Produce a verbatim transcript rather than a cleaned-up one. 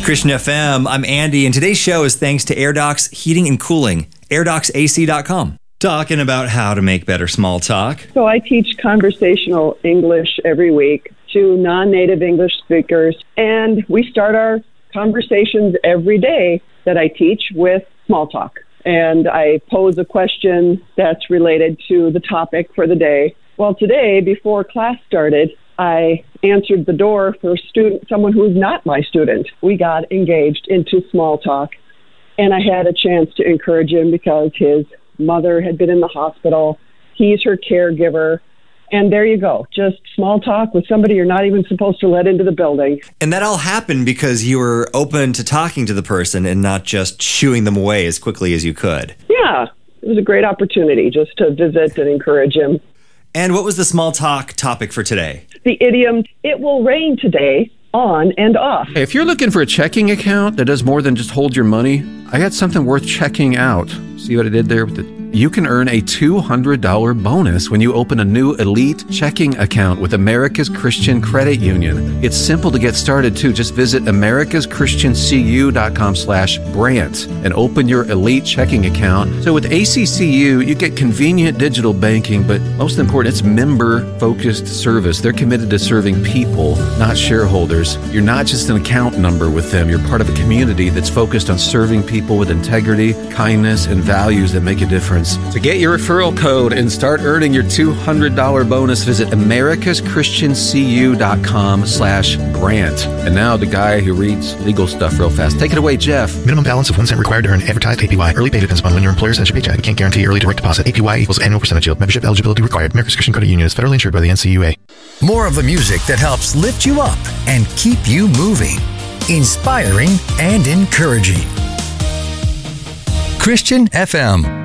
Christian F M, I'm Andy, and today's show is thanks to AirDocs Heating and Cooling, air docs A C dot com. Talking about how to make better small talk. So I teach conversational English every week to non-native English speakers, and we start our conversations every day that I teach with small talk. And I pose a question that's related to the topic for the day. Well, today, before class started, I answered the door for a student, someone who's not my student. We got engaged into small talk, and I had a chance to encourage him because his mother had been in the hospital. He's her caregiver. And there you go. Just small talk with somebody you're not even supposed to let into the building. And that all happened because you were open to talking to the person and not just shooing them away as quickly as you could. Yeah, it was a great opportunity just to visit and encourage him. And what was the small talk topic for today? The idiom, it will rain today, on and off. Hey, if you're looking for a checking account that does more than just hold your money, I got something worth checking out. See what I did there with the... You can earn a two hundred dollars bonus when you open a new Elite checking account with America's Christian Credit Union. It's simple to get started, too. Just visit americas christian c u dot com slash Brant and open your Elite checking account. So with A C C U, you get convenient digital banking, but most important, it's member-focused service. They're committed to serving people, not shareholders. You're not just an account number with them. You're part of a community that's focused on serving people with integrity, kindness, and values that make a difference. To get your referral code and start earning your two hundred dollars bonus, visit americas christian c u dot com slash Brant. And now the guy who reads legal stuff real fast. Take it away, Jeff. Minimum balance of one cent required to earn advertised A P Y. Early pay depends upon when your employer sends your paycheck. We can't guarantee early direct deposit. A P Y equals annual percentage yield. Membership eligibility required. America's Christian Credit Union is federally insured by the N C U A. More of the music that helps lift you up and keep you moving. Inspiring and encouraging. Christian F M.